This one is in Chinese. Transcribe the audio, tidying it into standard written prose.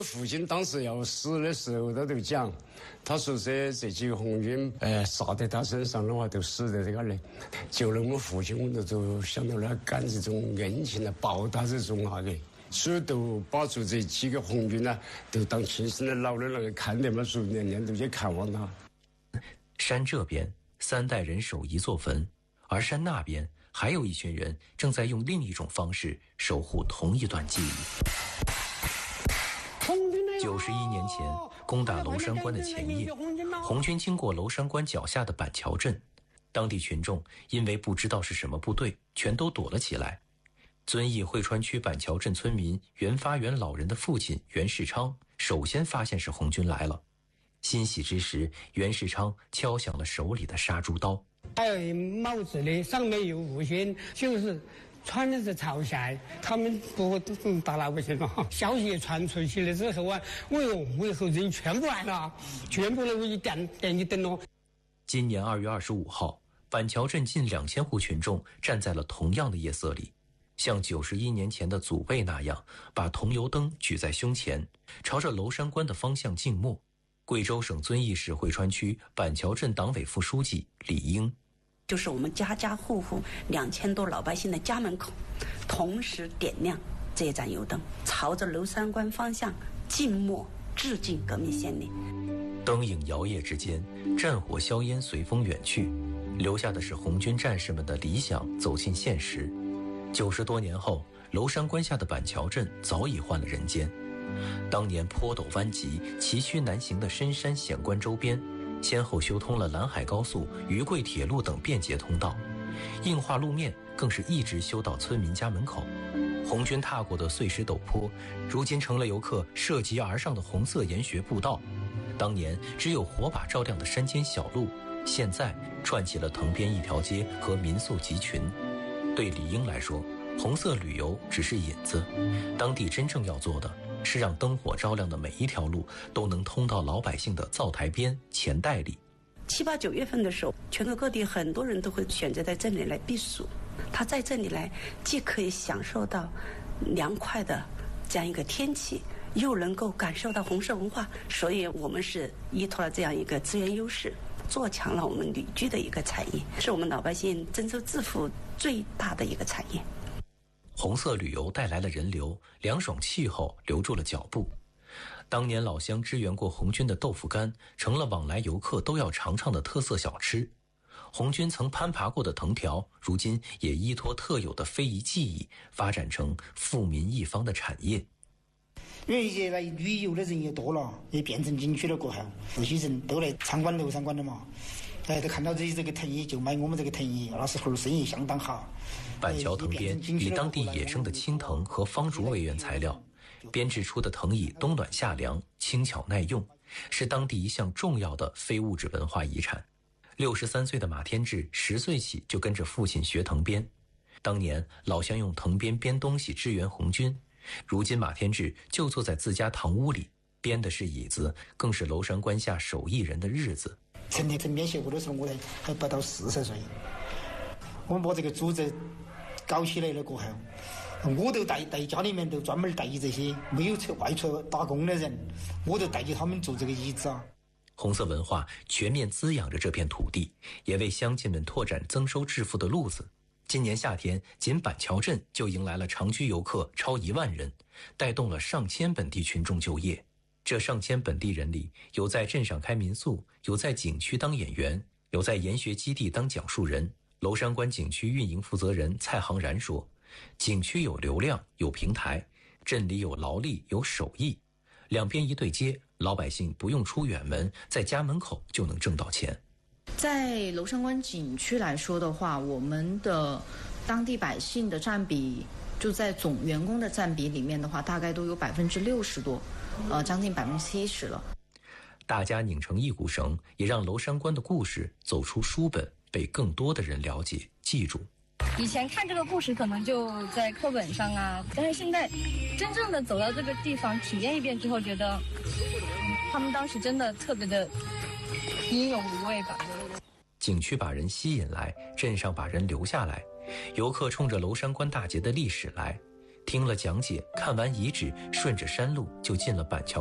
父亲当时要死的时候，他就讲，他说这几个红军，杀在他身上的话，都死在这个里。就那么父亲，我就想到了干这种恩情来报答这种那个，所以都把住这几个红军呢，都当亲生的老的那个看的嘛，所以年年都去看望他。 山这边3代人守一座坟，而山那边还有一群人正在用另一种方式守护同一段记忆。91年前攻打娄山关的前夜，红军经过娄山关脚下的板桥镇，当地群众因为不知道是什么部队，全都躲了起来。遵义汇川区板桥镇村民袁发元老人的父亲袁世昌首先发现是红军来了，欣喜之时，袁世昌敲响了手里的杀猪刀。 还有帽子的上面有五星，就是穿的是朝霞，他们不打老百姓了。消息传出去了之后啊，为何人全部来了，全部都一点一灯了。 今年2月25号，板桥镇近2000户群众站在了同样的夜色里，像91年前的祖辈那样，把桐油灯举在胸前，朝着娄山关的方向静默。贵州省遵义市汇川区板桥镇党委副书记李英， 就是我们家家户户2000多老百姓的家门口，同时点亮这盏油灯，朝着娄山关方向静默致敬革命先烈。 灯影摇曳之间，战火硝烟随风远去，留下的是红军战士们的理想走进现实。90多年后，娄山关下的板桥镇早已换了人间。当年坡陡弯急、崎岖难行的深山险关周边，先后修通了兰海高速、渝贵铁路等便捷通道，硬化路面更是一直修到村民家门口。红军踏过的碎石陡坡，如今成了游客涉级而上的红色研学步道。当年只有火把照亮的山间小路，现在串起了藤编一条街和民宿集群。对李英来说，红色旅游只是引子，当地真正要做的是让灯火照亮的每一条路都能通到老百姓的灶台边、钱袋里。 7、8、9月份的时候，全国各地很多人都会选择在这里来避暑。他在这里来，既可以享受到凉快的这样一个天气，又能够感受到红色文化，所以我们是依托了这样一个资源优势，做强了我们旅居的一个产业，是我们老百姓增收致富最大的一个产业。 红色旅游带来了人流，凉爽气候留住了脚步。当年老乡支援过红军的豆腐干，成了往来游客都要尝尝的特色小吃。红军曾攀爬过的藤条，如今也依托特有的非遗技艺，发展成富民一方的产业。 因为一些来旅游的人也多了，也变成景区了过后，这些人都来参观娄山关的嘛。都看到这个藤椅，就买我们这个藤椅，那时候生意相当好。 板桥藤编以当地野生的青藤和方竹为原材料，编制出的藤椅冬暖夏凉，轻巧耐用，是当地一项重要的非物质文化遗产。63岁的马天志10岁起就跟着父亲学藤编，当年老乡用藤编编东西支援红军，如今马天志就坐在自家堂屋里，编的是椅子，更是娄山关下手艺人的日子。 成立藤编协会的时候，我还不到40岁。我们把这个组织搞起来了过后，我都带家里面都专门带这些没有外出打工的人，我都带着他们做这个椅子啊。 红色文化全面滋养着这片土地，也为乡亲们拓展增收致富的路子。今年夏天，仅板桥镇就迎来了常居游客超1万人，带动了上千本地群众就业。这上千本地人里，有在镇上开民宿，有在景区当演员，有在研学基地当讲述人。娄山关景区运营负责人蔡航然说，景区有流量，有平台，镇里有劳力，有手艺，两边一对接，老百姓不用出远门，在家门口就能挣到钱。 在娄山关景区来说的话，我们的当地百姓的占比，就在总员工的占比里面的话，大概都有60%多，将近70%了。 大家拧成一股绳，也让娄山关的故事走出书本，被更多的人了解记住。 以前看这个故事可能就在课本上啊，但是现在真正的走到这个地方体验一遍之后，觉得他们当时真的特别的英勇无畏吧。 景区把人吸引来，镇上把人留下来，游客冲着娄山关大捷的历史来， 听了讲解，看完遗址，顺着山路就进了板桥